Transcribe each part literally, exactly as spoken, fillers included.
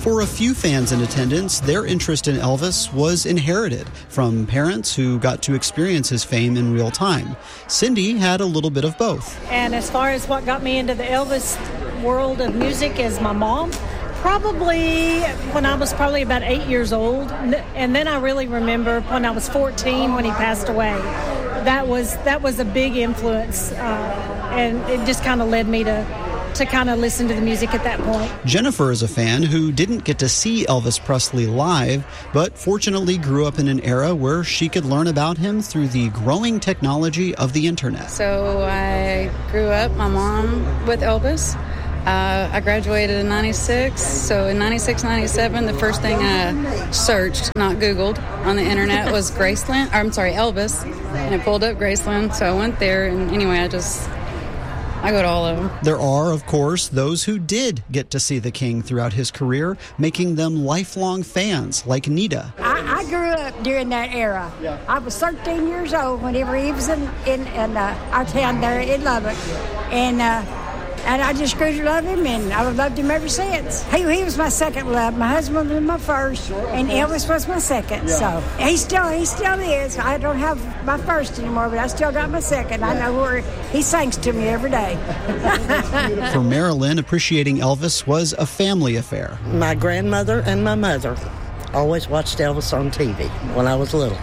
For a few fans in attendance, their interest in Elvis was inherited from parents who got to experience his fame in real time. Cindy had a little bit of both. And as far as what got me into the Elvis world of music is my mom. Probably when I was probably about eight years old. And then I really remember when I was fourteen when he passed away. That was that was a big influence. Uh, and it just kind of led me to to kind of listen to the music at that point. Jennifer is a fan who didn't get to see Elvis Presley live, but fortunately grew up in an era where she could learn about him through the growing technology of the internet. So I grew up, my mom, with Elvis. Uh, I graduated in ninety-six, so in ninety-six, ninety-seven, the first thing I searched, not Googled, on the internet was Graceland, or I'm sorry, Elvis, and it pulled up Graceland, so I went there, and anyway, I just, I go to all of them. There are, of course, those who did get to see the King throughout his career, making them lifelong fans, like Nita. I, I grew up during that era. Yeah. I was thirteen years old whenever he was in, in, in uh, our town there in Lubbock, and uh, And I just grew to love him, and I've loved him ever since. He, he was my second love. My husband was my first, and Elvis was my second. Yeah. So he still he still is. I don't have my first anymore, but I still got my second. I know where he sings to me every day. For Marilyn, appreciating Elvis was a family affair. My grandmother and my mother always watched Elvis on T V when I was little.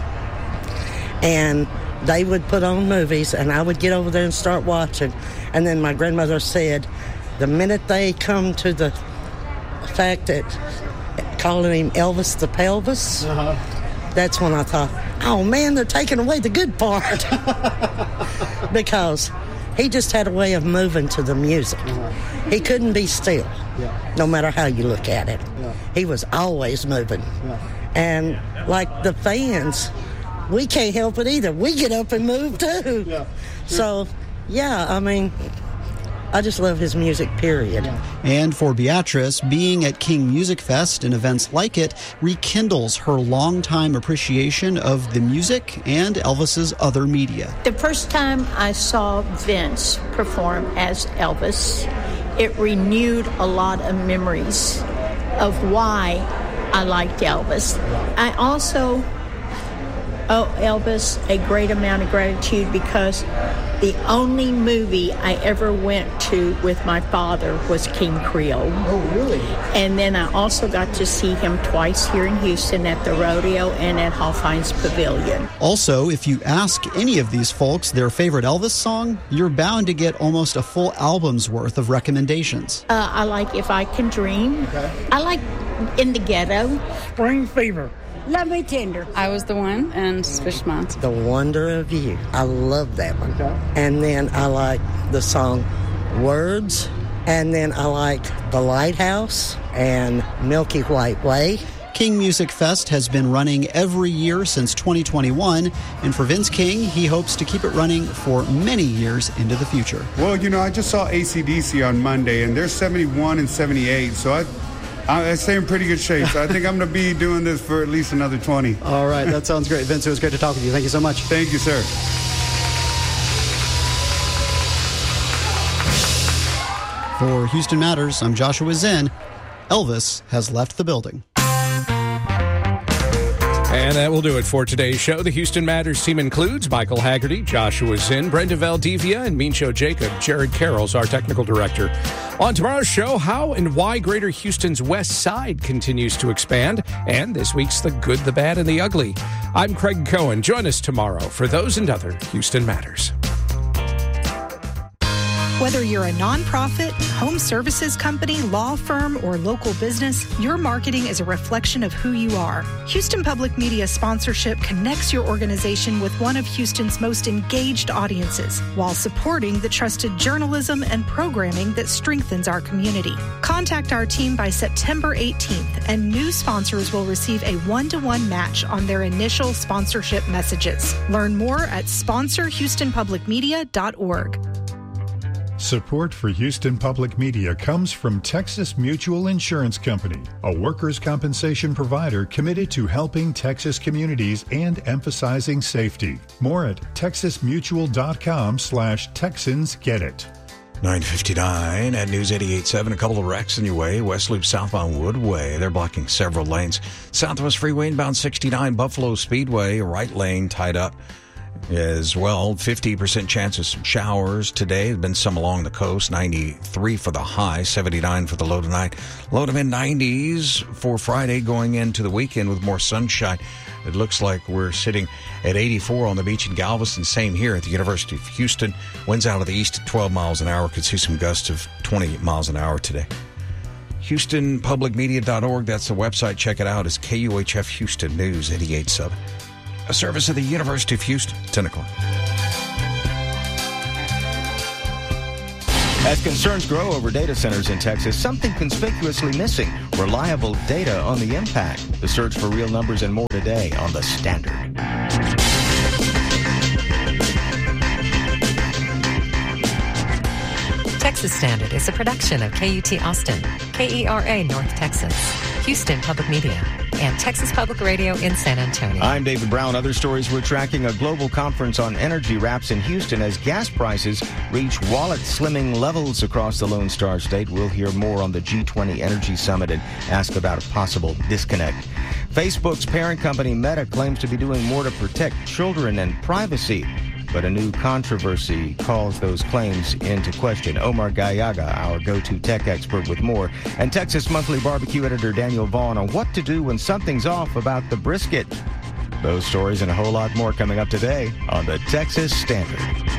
And they would put on movies, and I would get over there and start watching. And then my grandmother said, the minute they come to the fact that calling him Elvis the Pelvis, uh-huh. that's when I thought, oh, man, they're taking away the good part. Because he just had a way of moving to the music. Uh-huh. He couldn't be still, yeah. no matter how you look at it. Yeah. He was always moving. Yeah. And like the fans, we can't help it either. We get up and move too. Yeah. So, yeah, I mean, I just love his music, period. And for Beatrice, being at King Music Fest and events like it rekindles her longtime appreciation of the music and Elvis's other media. The first time I saw Vince perform as Elvis, it renewed a lot of memories of why I liked Elvis. I also owe Elvis a great amount of gratitude because the only movie I ever went to with my father was King Creole. Oh, really? And then I also got to see him twice here in Houston at the rodeo and at Hofheinz Pavilion. Also, if you ask any of these folks their favorite Elvis song, you're bound to get almost a full album's worth of recommendations. Uh, I like If I Can Dream. Okay. I like In the Ghetto. Spring Fever. Love Me Tender. I Was the One, and Suspicious Minds. The Wonder of You. I love that one. Okay. And then I like the song Words. And then I like The Lighthouse and Milky White Way. King Music Fest has been running every year since twenty twenty-one, and for Vince King, he hopes to keep it running for many years into the future. Well, you know, I just saw A C D C on Monday, and they're seventy-one and seventy-eight, so I... I stay in pretty good shape, so I think I'm going to be doing this for at least another twenty. All right, that sounds great. Vince, it was great to talk with you. Thank you so much. Thank you, sir. For Houston Matters, I'm Joshua Zinn. Elvis has left the building. And that will do it for today's show. The Houston Matters team includes Michael Haggerty, Joshua Zinn, Brenda Valdivia, and Mincho Jacob. Jared Carroll's our technical director. On tomorrow's show, how and why Greater Houston's West Side continues to expand, and this week's The Good, the Bad, and the Ugly. I'm Craig Cohen. Join us tomorrow for those and other Houston Matters. Whether you're a nonprofit, home services company, law firm, or local business, your marketing is a reflection of who you are. Houston Public Media sponsorship connects your organization with one of Houston's most engaged audiences while supporting the trusted journalism and programming that strengthens our community. Contact our team by September eighteenth, and new sponsors will receive a one-to-one match on their initial sponsorship messages. Learn more at sponsor houston public media dot org. Support for Houston Public Media comes from Texas Mutual Insurance Company, a workers' compensation provider committed to helping Texas communities and emphasizing safety. More at texas mutual dot com slash Texans Get It. nine fifty-nine at News eighty-eight point seven. A couple of wrecks in your way. West Loop southbound Woodway. They're blocking several lanes. Southwest Freeway inbound sixty-nine. Buffalo Speedway. Right lane tied up as well. fifty percent chance of some showers today. There's been some along the coast. ninety-three for the high. seventy-nine for the low tonight. Low to mid nineties for Friday going into the weekend with more sunshine. It looks like we're sitting at eighty-four on the beach in Galveston. Same here at the University of Houston. Winds out of the east at twelve miles an hour. Could see some gusts of twenty miles an hour today. Houston Public Media dot org. That's the website. Check it out. It's K U H F Houston News eighty-eight point seven. A service of the University of Houston. ten o'clock. As concerns grow over data centers in Texas, something conspicuously missing: reliable data on the impact. The search for real numbers and more today on The Standard. Texas Standard is a production of K U T Austin, K E R A North Texas, Houston Public Media, and Texas Public Radio in San Antonio. I'm David Brown. Other stories: we're tracking a global conference on energy wraps in Houston as gas prices reach wallet-slimming levels across the Lone Star State. We'll hear more on the G twenty Energy Summit and ask about a possible disconnect. Facebook's parent company Meta claims to be doing more to protect children and privacy, but a new controversy calls those claims into question. Omar Gallaga, our go-to tech expert, with more. And Texas Monthly Barbecue editor Daniel Vaughn on what to do when something's off about the brisket. Those stories and a whole lot more coming up today on the Texas Standard.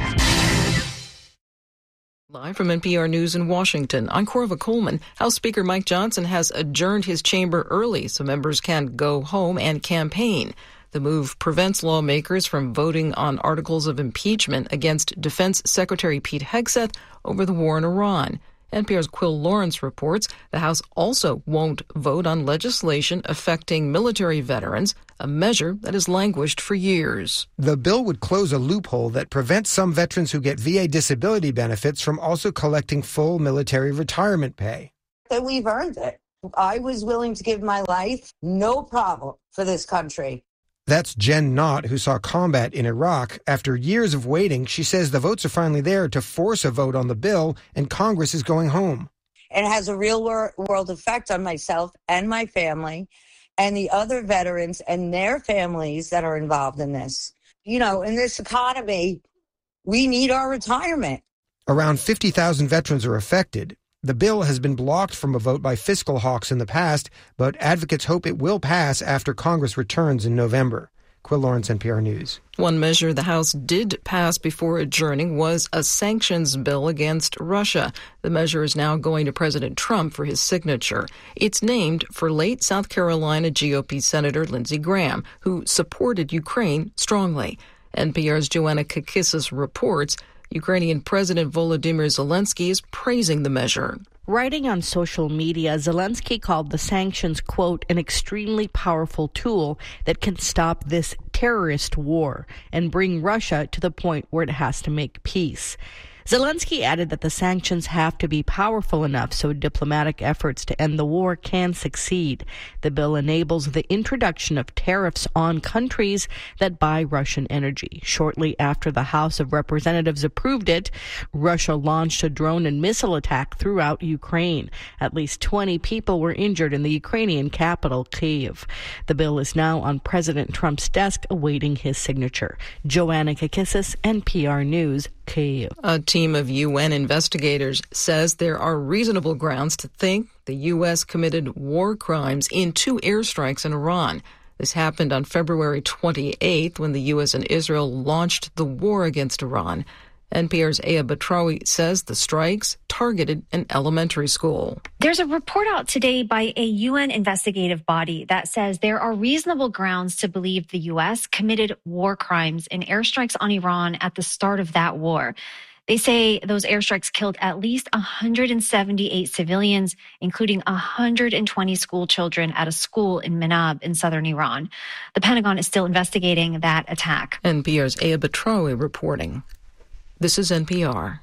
Live from N P R News in Washington, I'm Corva Coleman. House Speaker Mike Johnson has adjourned his chamber early so members can go home and campaign. The move prevents lawmakers from voting on articles of impeachment against Defense Secretary Pete Hegseth over the war in Iran. N P R's Quill Lawrence reports the House also won't vote on legislation affecting military veterans, a measure that has languished for years. The bill would close a loophole that prevents some veterans who get V A disability benefits from also collecting full military retirement pay. That we've earned it. I was willing to give my life, no problem, for this country. That's Jen Knott, who saw combat in Iraq. After years of waiting, she says the votes are finally there to force a vote on the bill, and Congress is going home. It has a real world effect on myself and my family and the other veterans and their families that are involved in this. You know, in this economy, we need our retirement. Around fifty thousand veterans are affected. The bill has been blocked from a vote by fiscal hawks in the past, but advocates hope it will pass after Congress returns in November. Quill Lawrence, N P R News. One measure the House did pass before adjourning was a sanctions bill against Russia. The measure is now going to President Trump for his signature. It's named for late South Carolina G O P Senator Lindsey Graham, who supported Ukraine strongly. N P R's Joanna Kakissis reports Ukrainian President Volodymyr Zelensky is praising the measure. Writing on social media, Zelensky called the sanctions, quote, an extremely powerful tool that can stop this terrorist war and bring Russia to the point where it has to make peace. Zelensky added that the sanctions have to be powerful enough so diplomatic efforts to end the war can succeed. The bill enables the introduction of tariffs on countries that buy Russian energy. Shortly after the House of Representatives approved it, Russia launched a drone and missile attack throughout Ukraine. At least twenty people were injured in the Ukrainian capital, Kyiv. The bill is now on President Trump's desk awaiting his signature. Joanna Kakissis, N P R News, Kyiv. A team of U N investigators says there are reasonable grounds to think the U S committed war crimes in two airstrikes in Iran. This happened on February twenty-eighth when the U S and Israel launched the war against Iran. N P R's Aya Batrawi says the strikes targeted an elementary school. There's a report out today by a U N investigative body that says there are reasonable grounds to believe the U S committed war crimes in airstrikes on Iran at the start of that war. They say those airstrikes killed at least one hundred seventy-eight civilians, including one hundred twenty school children at a school in Manab in southern Iran. The Pentagon is still investigating that attack. N P R's Aya Batrawi reporting. This is N P R.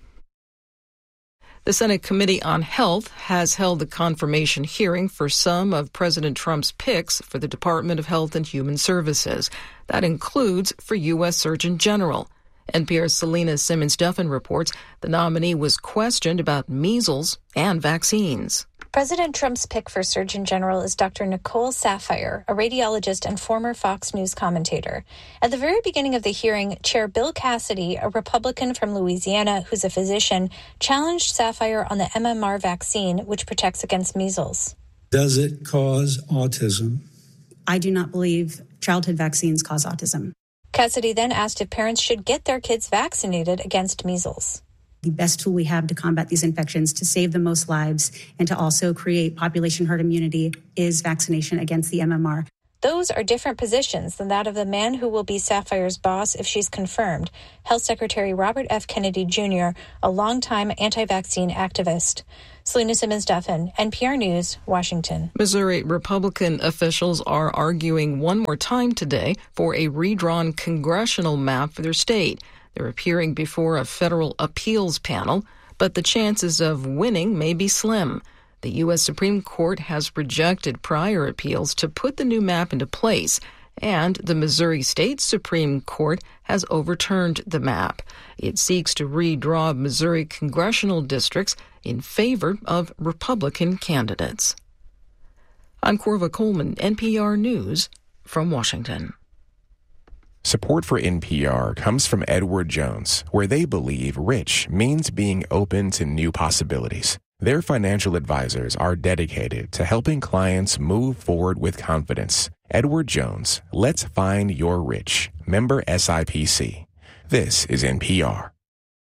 The Senate Committee on Health has held a confirmation hearing for some of President Trump's picks for the Department of Health and Human Services. That includes for U S Surgeon General. N P R's Selena Simmons-Duffin reports the nominee was questioned about measles and vaccines. President Trump's pick for Surgeon General is Doctor Nicole Saphier, a radiologist and former Fox News commentator. At the very beginning of the hearing, Chair Bill Cassidy, a Republican from Louisiana who's a physician, challenged Saphier on the M M R vaccine, which protects against measles. Does it cause autism? I do not believe childhood vaccines cause autism. Cassidy then asked if parents should get their kids vaccinated against measles. The best tool we have to combat these infections, to save the most lives, and to also create population herd immunity is vaccination against the M M R. Those are different positions than that of the man who will be Saphier's boss if she's confirmed, Health Secretary Robert F. Kennedy Junior, a longtime anti-vaccine activist. Selena Simmons-Duffin, N P R News, Washington. Missouri Republican officials are arguing one more time today for a redrawn congressional map for their state. They're appearing before a federal appeals panel, but the chances of winning may be slim. The U S Supreme Court has rejected prior appeals to put the new map into place, and the Missouri State Supreme Court has overturned the map. It seeks to redraw Missouri congressional districts in favor of Republican candidates. I'm Corva Coleman, N P R News from Washington. Support for N P R comes from Edward Jones, where they believe rich means being open to new possibilities. Their financial advisors are dedicated to helping clients move forward with confidence. Edward Jones, let's find your rich. Member S I P C. This is N P R.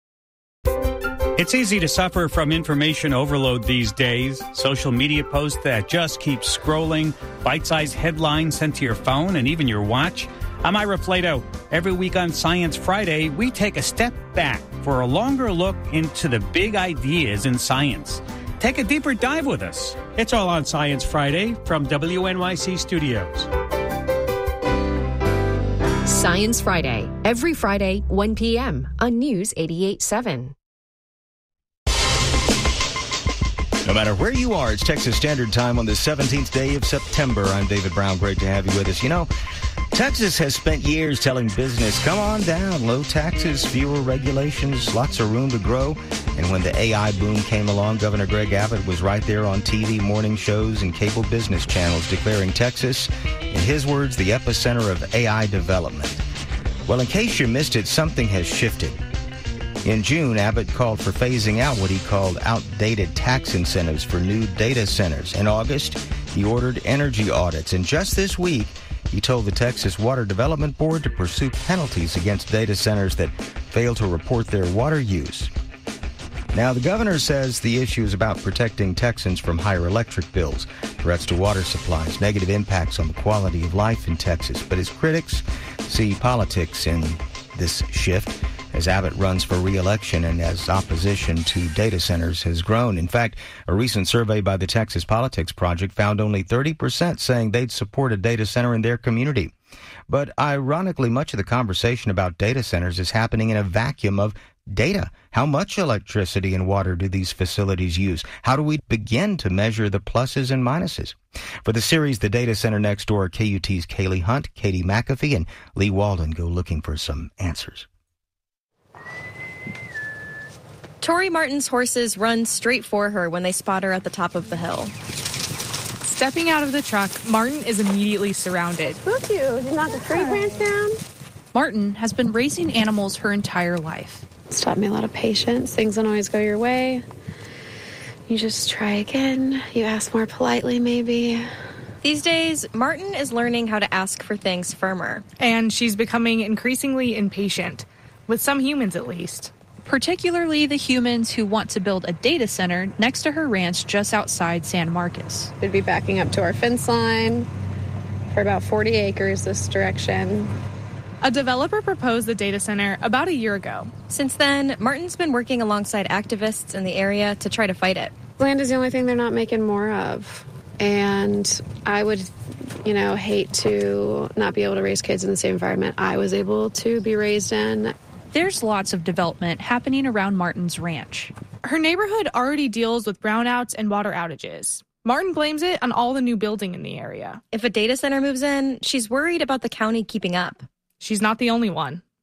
It's easy to suffer from information overload these days. Social media posts that just keep scrolling, bite-sized headlines sent to your phone and even your watch. I'm Ira Flato. Every week on Science Friday, we take a step back for a longer look into the big ideas in science. Take a deeper dive with us. It's all on Science Friday from W N Y C Studios. Science Friday, every Friday, one p.m. on News eighty-eight point seven. No matter where you are, it's Texas Standard Time on the seventeenth day of September. I'm David Brown. Great to have you with us. You know, Texas has spent years telling business, come on down, low taxes, fewer regulations, lots of room to grow. And when the A I boom came along, Governor Greg Abbott was right there on T V, morning shows, and cable business channels declaring Texas, in his words, the epicenter of A I development. Well, in case you missed it, something has shifted. In June, Abbott called for phasing out what he called outdated tax incentives for new data centers. In August, he ordered energy audits. And just this week, he told the Texas Water Development Board to pursue penalties against data centers that fail to report their water use. Now, the governor says the issue is about protecting Texans from higher electric bills, threats to water supplies, negative impacts on the quality of life in Texas. But his critics see politics in this shift as Abbott runs for re-election and as opposition to data centers has grown. In fact, a recent survey by the Texas Politics Project found only thirty percent saying they'd support a data center in their community. But ironically, much of the conversation about data centers is happening in a vacuum of data. How much electricity and water do these facilities use? How do we begin to measure the pluses and minuses? For the series The Data Center Next Door, K U T's Kaylee Hunt, Katie McAfee, and Lee Walden go looking for some answers. Tori Martin's horses run straight for her when they spot her at the top of the hill. Stepping out of the truck, Martin is immediately surrounded. Look you, did not the tree branch down? Martin has been raising animals her entire life. It's taught me a lot of patience. Things don't always go your way. You just try again. You ask more politely, maybe. These days, Martin is learning how to ask for things firmer. And she's becoming increasingly impatient, with some humans at least. Particularly the humans who want to build a data center next to her ranch just outside San Marcos. We'd be backing up to our fence line for about forty acres this direction. A developer proposed the data center about a year ago. Since then, Martin's been working alongside activists in the area to try to fight it. Land is the only thing they're not making more of. And I would, you know, hate to not be able to raise kids in the same environment I was able to be raised in. There's lots of development happening around Martin's ranch. Her neighborhood already deals with brownouts and water outages. Martin blames it on all the new building in the area. If a data center moves in, she's worried about the county keeping up. She's not the only one.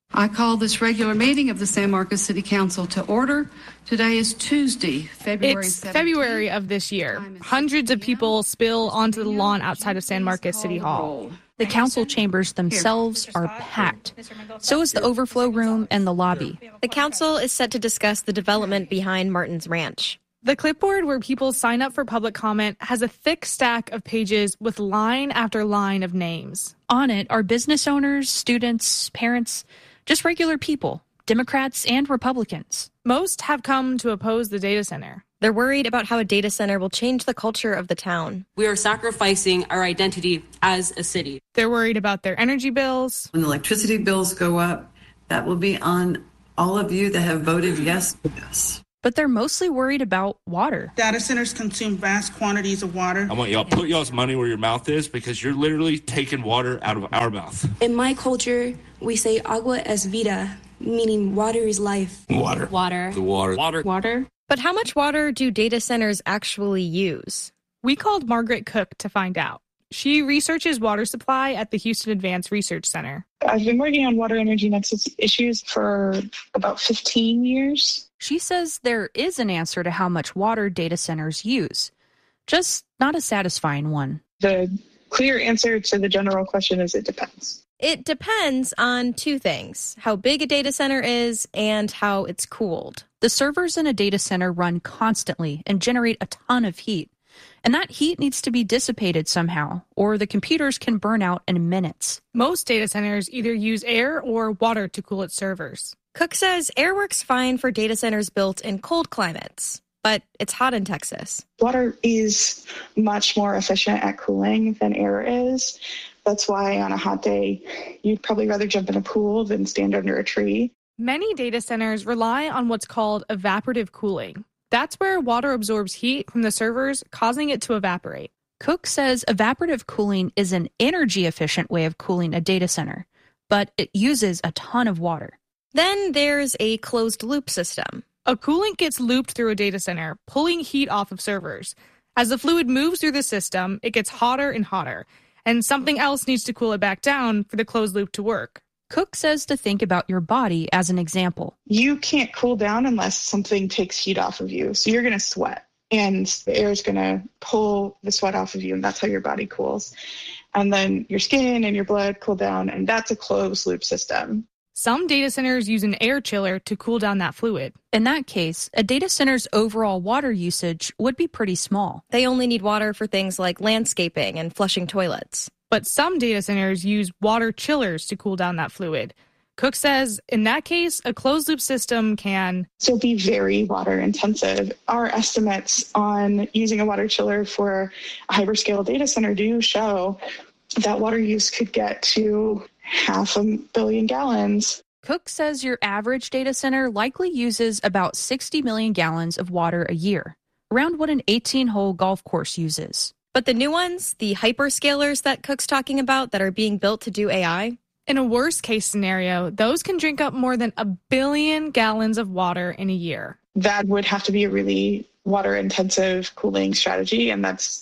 I call this regular meeting of the San Marcos City Council to order. Today is Tuesday, February It's seventeenth. February of this year. Hundreds of people spill onto the lawn outside of San Marcos City Hall. The council chambers themselves are packed. So is the overflow room and the lobby. The council is set to discuss the development behind Martin's Ranch. The clipboard where people sign up for public comment has a thick stack of pages with line after line of names. On it are business owners, students, parents, just regular people, Democrats and Republicans. Most have come to oppose the data center. They're worried about how a data center will change the culture of the town. We are sacrificing our identity as a city. They're worried about their energy bills. When electricity bills go up, that will be on all of you that have voted yes to this. But they're mostly worried about water. Data centers consume vast quantities of water. I want y'all to put y'all's money where your mouth is, because you're literally taking water out of our mouth. In my culture, we say agua es vida, meaning water is life. Water. Water. The water. Water. Water. But how much water do data centers actually use? We called Margaret Cook to find out. She researches water supply at the Houston Advanced Research Center. I've been working on water energy nexus issues for about fifteen years. She says there is an answer to how much water data centers use, just not a satisfying one. The clear answer to the general question is it depends. It depends on two things: how big a data center is and how it's cooled. The servers in a data center run constantly and generate a ton of heat. And that heat needs to be dissipated somehow, or the computers can burn out in minutes. Most data centers either use air or water to cool its servers. Cook says air works fine for data centers built in cold climates, but it's hot in Texas. Water is much more efficient at cooling than air is. That's why on a hot day, you'd probably rather jump in a pool than stand under a tree. Many data centers rely on what's called evaporative cooling. That's where water absorbs heat from the servers, causing it to evaporate. Cook says evaporative cooling is an energy-efficient way of cooling a data center, but it uses a ton of water. Then there's a closed-loop system. A coolant gets looped through a data center, pulling heat off of servers. As the fluid moves through the system, it gets hotter and hotter, and something else needs to cool it back down for the closed loop to work. Cook says to think about your body as an example. You can't cool down unless something takes heat off of you. So you're going to sweat, and the air is going to pull the sweat off of you, and that's how your body cools. And then your skin and your blood cool down, and that's a closed loop system. Some data centers use an air chiller to cool down that fluid. In that case, a data center's overall water usage would be pretty small. They only need water for things like landscaping and flushing toilets. But some data centers use water chillers to cool down that fluid. Cook says, in that case, a closed-loop system can still be very water intensive. Our estimates on using a water chiller for a hyperscale data center do show that water use could get to half a billion gallons. Cook says your average data center likely uses about sixty million gallons of water a year, around what an eighteen-hole golf course uses. But the new ones, the hyperscalers that Cook's talking about that are being built to do A I? In a worst-case scenario, those can drink up more than a billion gallons of water in a year. That would have to be a really water-intensive cooling strategy, and that's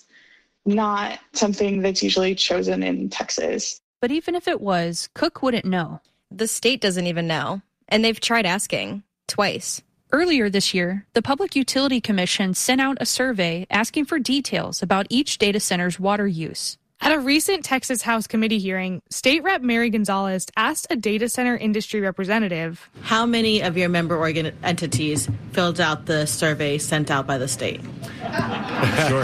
not something that's usually chosen in Texas. But even if it was, Cook wouldn't know. The state doesn't even know, and they've tried asking twice. Earlier this year, the Public Utility Commission sent out a survey asking for details about each data center's water use. At a recent Texas House committee hearing, State Rep Mary Gonzalez asked a data center industry representative, how many of your member organ entities filled out the survey sent out by the state? Sure.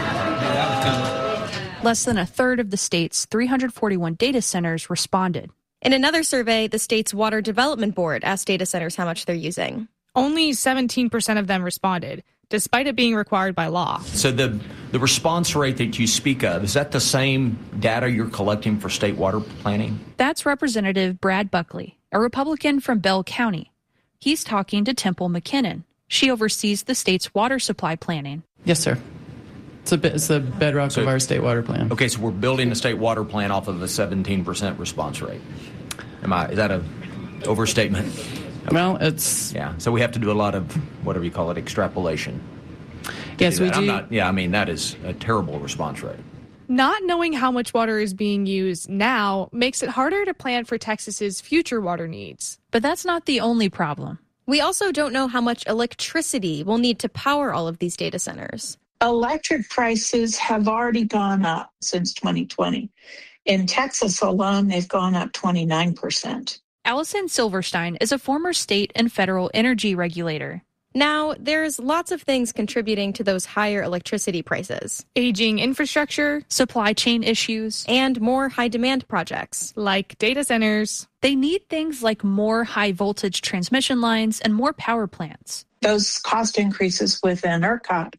Less than a third of the state's three hundred forty-one data centers responded. In another survey, the state's Water Development Board asked data centers how much they're using. Only seventeen percent of them responded, despite it being required by law. So the, the response rate that you speak of, is that the same data you're collecting for state water planning? That's Representative Brad Buckley, a Republican from Bell County. He's talking to Temple McKinnon. She oversees the state's water supply planning. Yes, sir. It's a bit, it's the bedrock so, of our state water plan. Okay, so we're building a state water plan off of a seventeen percent response rate. Am I? Is that a overstatement? Well, it's... Yeah, so we have to do a lot of, whatever you call it, extrapolation. Yes, do we do. I'm not, yeah, I mean, that is a terrible response rate. Not knowing how much water is being used now makes it harder to plan for Texas's future water needs. But that's not the only problem. We also don't know how much electricity we'll need to power all of these data centers. Electric prices have already gone up since twenty twenty. In Texas alone, they've gone up twenty-nine percent. Allison Silverstein is a former state and federal energy regulator. Now, there's lots of things contributing to those higher electricity prices. Aging infrastructure, supply chain issues, and more high-demand projects. Like data centers. They need things like more high-voltage transmission lines and more power plants. Those cost increases within ERCOT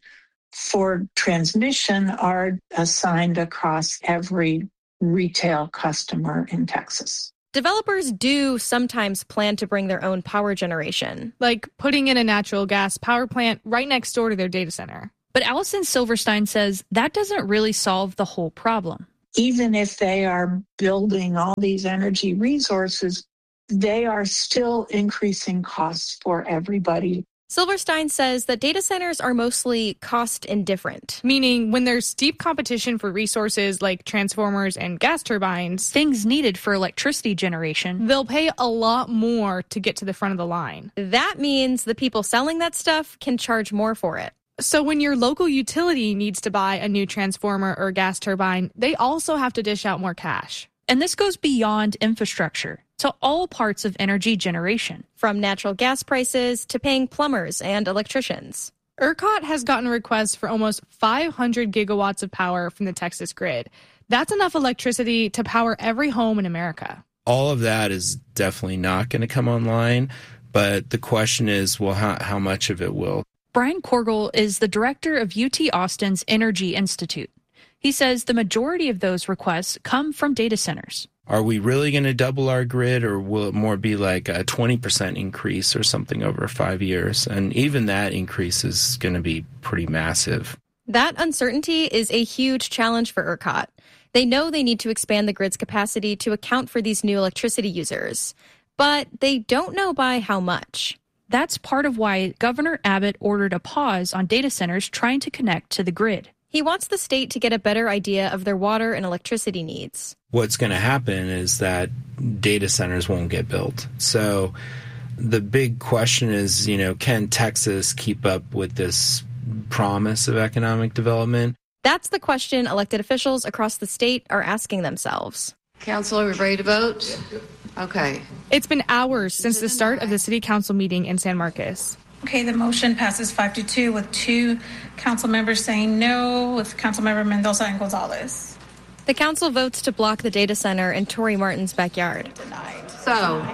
for transmission are assigned across every retail customer in Texas. Developers do sometimes plan to bring their own power generation. Like putting in a natural gas power plant right next door to their data center. But Allison Silverstein says that doesn't really solve the whole problem. Even if they are building all these energy resources, they are still increasing costs for everybody. Silverstein says that data centers are mostly cost indifferent. Meaning when there's steep competition for resources like transformers and gas turbines, things needed for electricity generation, they'll pay a lot more to get to the front of the line. That means the people selling that stuff can charge more for it. So when your local utility needs to buy a new transformer or gas turbine, they also have to dish out more cash. And this goes beyond infrastructure to all parts of energy generation. From natural gas prices to paying plumbers and electricians. ERCOT has gotten requests for almost five hundred gigawatts of power from the Texas grid. That's enough electricity to power every home in America. All of that is definitely not going to come online, but the question is, well, how, how much of it will? Brian Korgel is the director of U T Austin's Energy Institute. He says the majority of those requests come from data centers. Are we really going to double our grid, or will it more be like a twenty percent increase or something over five years? And even that increase is going to be pretty massive. That uncertainty is a huge challenge for ERCOT. They know they need to expand the grid's capacity to account for these new electricity users, but they don't know by how much. That's part of why Governor Abbott ordered a pause on data centers trying to connect to the grid. He wants the state to get a better idea of their water and electricity needs. What's going to happen is that data centers won't get built. So the big question is, you know, can Texas keep up with this promise of economic development? That's the question elected officials across the state are asking themselves. Council, are we ready to vote? Okay. It's been hours since the start of the city council meeting in San Marcos. Okay, the motion passes five to two with two council members saying no, with Councilmember Mendoza and Gonzalez. The council votes to block the data center in Tory Martin's backyard. So,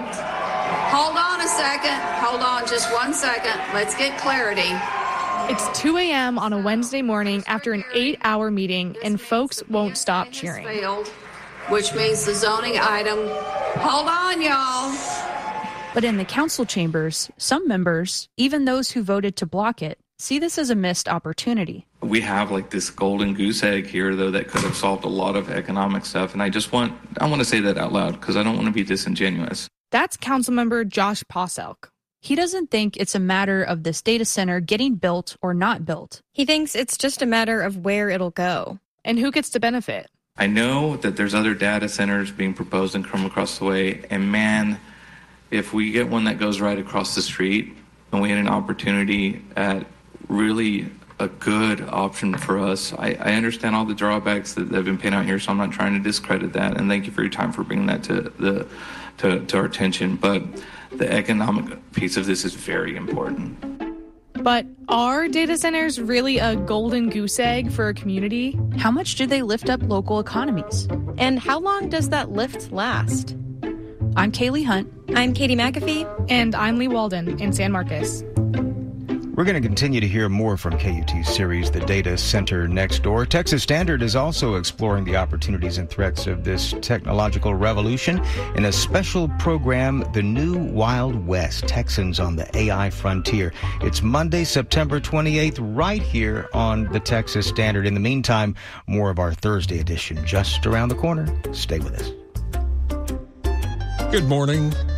hold on a second. Hold on just one second. Let's get clarity. It's two a.m. on a Wednesday morning after an eight-hour meeting, and folks won't stop cheering. Failed, which means the zoning item. Hold on, y'all. But in the council chambers, some members, even those who voted to block it, see this as a missed opportunity. We have like this golden goose egg here, though, that could have solved a lot of economic stuff. And I just want, I want to say that out loud because I don't want to be disingenuous. That's Councilmember Josh Poselk. He doesn't think it's a matter of this data center getting built or not built. He thinks it's just a matter of where it'll go. And who gets to benefit. I know that there's other data centers being proposed and come across the way. And man, if we get one that goes right across the street and we had an opportunity at really a good option for us, I, I understand all the drawbacks that have been painted out here, so I'm not trying to discredit that. And thank you for your time for bringing that to the to, to our attention. But the economic piece of this is very important. But are data centers really a golden goose egg for a community? How much do they lift up local economies? And how long does that lift last? I'm Kaylee Hunt. I'm Katie McAfee. And I'm Lee Walden in San Marcos. We're going to continue to hear more from K U T's series, The Data Center Next Door. Texas Standard is also exploring the opportunities and threats of this technological revolution in a special program, The New Wild West, Texans on the A I Frontier. It's Monday, September twenty-eighth, right here on the Texas Standard. In the meantime, more of our Thursday edition just around the corner. Stay with us. Good morning.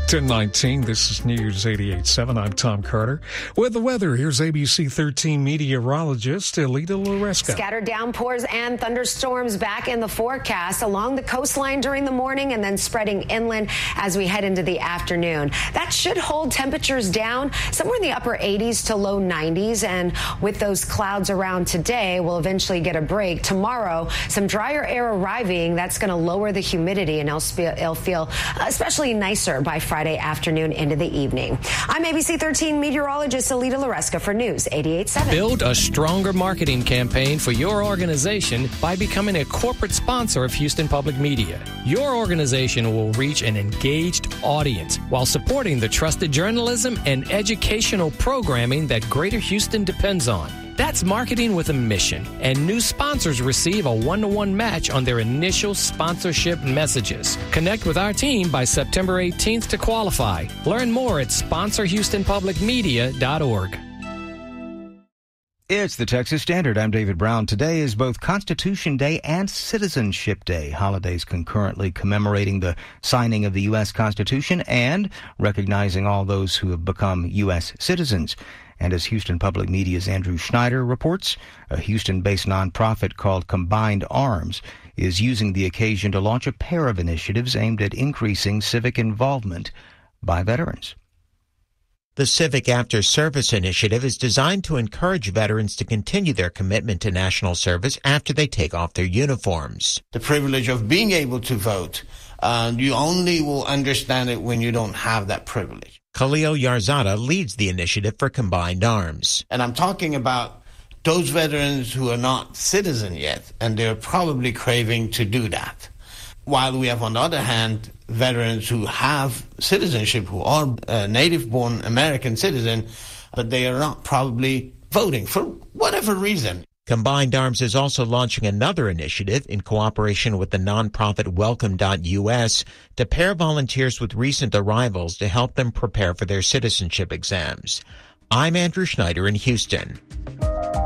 ten nineteen, this is News eighty-eight point seven. I'm Tom Carter. With the weather, here's A B C thirteen meteorologist Alita Loresca. Scattered downpours and thunderstorms back in the forecast along the coastline during the morning and then spreading inland as we head into the afternoon. That should hold temperatures down somewhere in the upper eighties to low nineties. And with those clouds around today, we'll eventually get a break. Tomorrow, some drier air arriving. That's going to lower the humidity, and it'll feel, it'll feel especially nicer by Friday afternoon into the evening. I'm A B C thirteen meteorologist Alita Loresca for News eighty-eight point seven. Build a stronger marketing campaign for your organization by becoming a corporate sponsor of Houston Public Media. Your organization will reach an engaged audience while supporting the trusted journalism and educational programming that Greater Houston depends on. That's marketing with a mission, and new sponsors receive a one-to-one match on their initial sponsorship messages. Connect with our team by September eighteenth to qualify. Learn more at sponsor houston public media dot org. It's the Texas Standard. I'm David Brown. Today is both Constitution Day and Citizenship Day, holidays concurrently commemorating the signing of the U S Constitution and recognizing all those who have become U S citizens. And as Houston Public Media's Andrew Schneider reports, a Houston-based nonprofit called Combined Arms is using the occasion to launch a pair of initiatives aimed at increasing civic involvement by veterans. The Civic After Service Initiative is designed to encourage veterans to continue their commitment to national service after they take off their uniforms. The privilege of being able to vote, uh, you only will understand it when you don't have that privilege. Khalil Yarzada leads the initiative for Combined Arms. And I'm talking about those veterans who are not citizen yet, and they're probably craving to do that. While we have, on the other hand, veterans who have citizenship, who are uh, native-born American citizen, but they are not probably voting for whatever reason. Combined Arms is also launching another initiative in cooperation with the nonprofit Welcome dot U S to pair volunteers with recent arrivals to help them prepare for their citizenship exams. I'm Andrew Schneider in Houston.